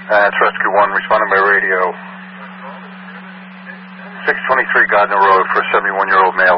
It's Rescue 1 responding by radio. 623 Gardner Road for a 71-year-old male.